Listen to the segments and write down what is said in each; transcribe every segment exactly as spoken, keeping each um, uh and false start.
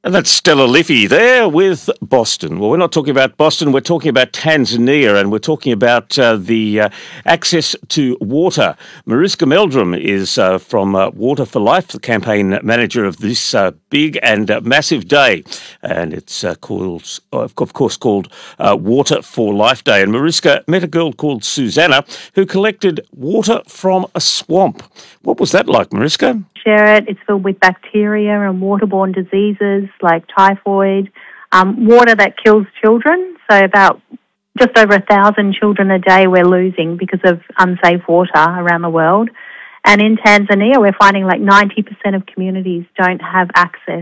And that's Stella Liffey there with Boston. Well, we're not talking about Boston, we're talking about Tanzania, and we're talking about uh, the uh, access to water. Mariska Meldrum is uh, from uh, Water for Life, the campaign manager of this uh, big and uh, massive day. And it's uh, called, of course, called uh, Water for Life Day. And Mariska met a girl called Susanna who collected water from a swamp. What was that like, Mariska? Share it. It's filled with bacteria and waterborne diseases like typhoid, um, water that kills children. So about just over a thousand children a day we're losing because of unsafe water around the world. And in Tanzania, we're finding like ninety percent of communities don't have access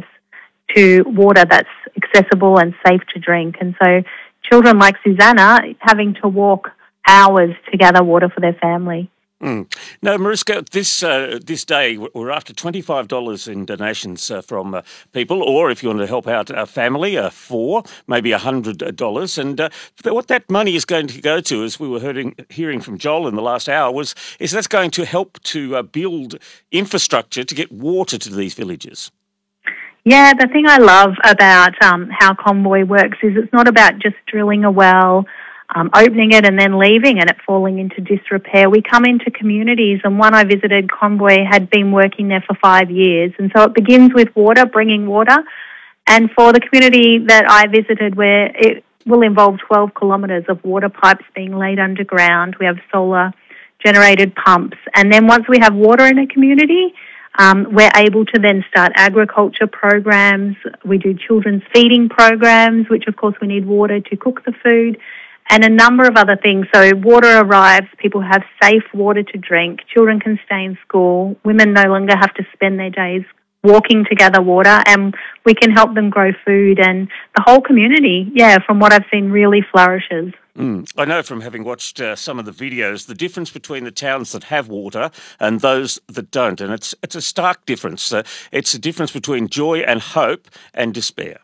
to water that's accessible and safe to drink. And so children like Susanna having to walk hours to gather water for their family. Mm. Now, Mariska, this uh, this day we're after twenty-five dollars in donations uh, from uh, people, or if you want to help out a family, uh, four, maybe one hundred dollars. And uh, what that money is going to go to, as we were hearing, hearing from Joel in the last hour, was is that's going to help to uh, build infrastructure to get water to these villages. Yeah, the thing I love about um, how Convoy works is it's not about just drilling a well, Um, opening it and then leaving and it falling into disrepair. We come into communities, and one I visited, Convoy, had been working there for five years. And so it begins with water, bringing water. And for the community that I visited, where it will involve twelve kilometres of water pipes being laid underground, we have solar generated pumps. And then once we have water in a community, um, we're able to then start agriculture programs. We do children's feeding programs, which of course we need water to cook the food, and a number of other things. So water arrives, people have safe water to drink, children can stay in school, women no longer have to spend their days walking to gather water, and we can help them grow food, and the whole community, yeah, from what I've seen, really flourishes. Mm. I know from having watched uh, some of the videos, the difference between the towns that have water and those that don't, and it's, it's a stark difference. Uh, it's a difference between joy and hope and despair.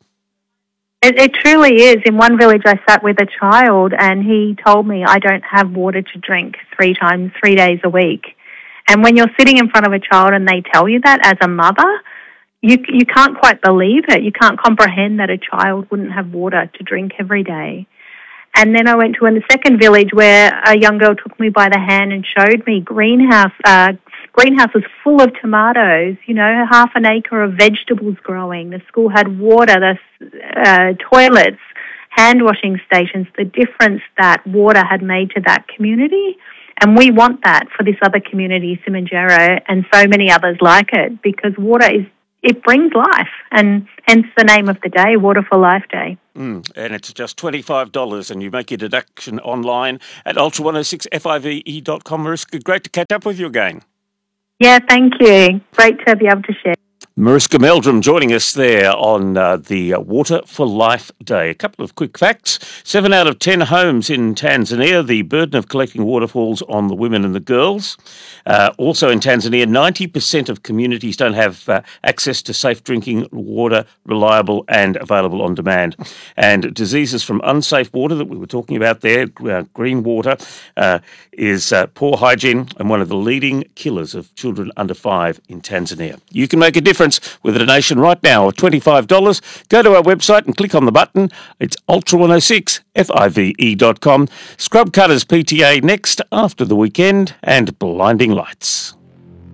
It, it truly is. In one village I sat with a child and he told me, I don't have water to drink three times, three days a week. And when you're sitting in front of a child and they tell you that as a mother, you you can't quite believe it. You can't comprehend that a child wouldn't have water to drink every day. And then I went to a second village where a young girl took me by the hand and showed me greenhouse uh, greenhouses full of tomatoes, you know, half an acre of vegetables growing. The school had water, the uh, toilets, hand washing stations, the difference that water had made to that community. And we want that for this other community, Simanjaro, and so many others like it, because water is, it brings life, and hence the name of the day, Water for Life Day. Mm, and it's just twenty-five dollars, and you make your deduction online at ultra one oh six F I V E dot com. Mariska, great to catch up with you again. Yeah, thank you. Great to be able to share. Mariska Meldrum joining us there on uh, the uh, Water for Life Day. A couple of quick facts. Seven out of ten homes in Tanzania, the burden of collecting water falls on the women and the girls. Uh, also in Tanzania, ninety percent of communities don't have uh, access to safe drinking water, reliable and available on demand. And diseases from unsafe water that we were talking about there, uh, green water, uh, is uh, poor hygiene and one of the leading killers of children under five in Tanzania. You can make a difference with a donation right now of twenty-five dollars. Go to our website and click on the button. It's ultra one oh six F I V E dot com. Scrub Cutters P T A next after the weekend and Blinding Lights.